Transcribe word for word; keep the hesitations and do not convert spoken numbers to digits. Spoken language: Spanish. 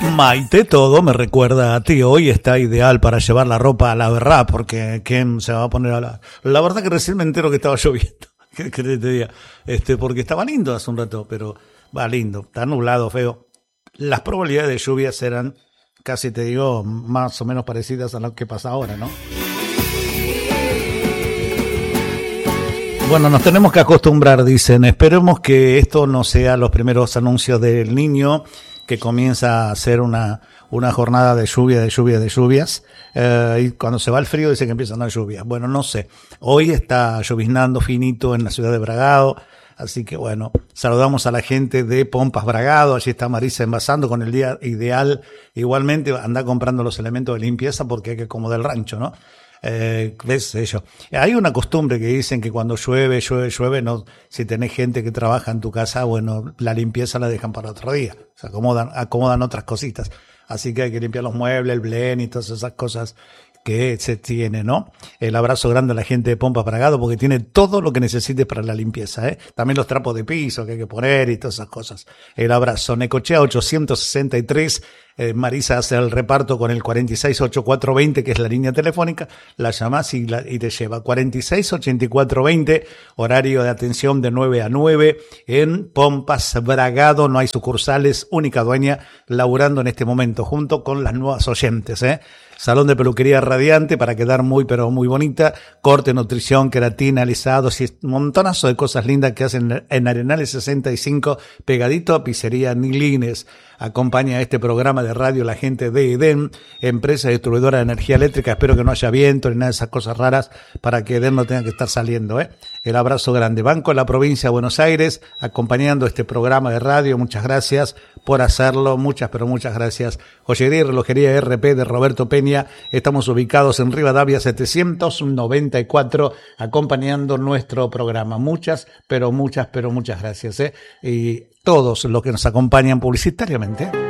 Maite Todo me recuerda a ti. Hoy está ideal para llevar la ropa a la verdad, porque ¿quién se va a poner a la...? La verdad que recién me entero que estaba lloviendo. ¿Qué querés que te diga? Este, porque estaba lindo hace un rato, pero va lindo. Está nublado, feo. Las probabilidades de lluvias eran, casi te digo, más o menos parecidas a lo que pasa ahora, ¿no? Bueno, nos tenemos que acostumbrar, dicen. Esperemos que esto no sea los primeros anuncios del Niño, que comienza a ser una, una jornada de lluvia, de lluvia, de lluvias. Eh, y cuando se va el frío dice que empiezan las lluvias. Bueno, no sé. Hoy está lloviznando finito en la ciudad de Bragado. Así que bueno, saludamos a la gente de Pompas Bragado. Allí está Marisa envasando con el día ideal. Igualmente anda comprando los elementos de limpieza porque hay que acomodar el rancho, ¿no? Eh, ves ello. Hay una costumbre que dicen que cuando llueve, llueve, llueve, no, si tenés gente que trabaja en tu casa, bueno, la limpieza la dejan para otro día. Se acomodan, acomodan otras cositas. Así que hay que limpiar los muebles, el blend y todas esas cosas que se tiene, ¿no? El abrazo grande a la gente de Pompa Bragado porque tiene todo lo que necesites para la limpieza, ¿eh? También los trapos de piso que hay que poner y todas esas cosas. El abrazo. Necochea ochocientos sesenta y tres. Eh, Marisa hace el reparto con el cuarenta y seis ochenta y cuatro veinte, que es la línea telefónica. La llamás y, la, y te lleva. cuarenta y seis ochenta y cuatro veinte, horario de atención de nueve a nueve en Pompas Bragado. No hay sucursales, única dueña laburando en este momento junto con las nuevas oyentes, ¿eh? Salón de peluquería radiante para quedar muy pero muy bonita, corte, nutrición, queratina, alisados y un montonazo de cosas lindas que hacen en Arenales sesenta y cinco, pegadito a Pizzería Nilines. Acompaña este programa de radio la gente de Edén, empresa distribuidora de energía eléctrica. Espero que no haya viento ni nada de esas cosas raras para que Edén no tenga que estar saliendo, ¿eh? El abrazo grande. Banco de la Provincia de Buenos Aires, acompañando este programa de radio. Muchas gracias por hacerlo. Muchas, pero muchas gracias. Joyería y relojería R P de Roberto Peña. Estamos ubicados en Rivadavia setecientos noventa y cuatro, acompañando nuestro programa. Muchas, pero muchas, pero muchas gracias, ¿eh? Y todos los que nos acompañan publicitariamente.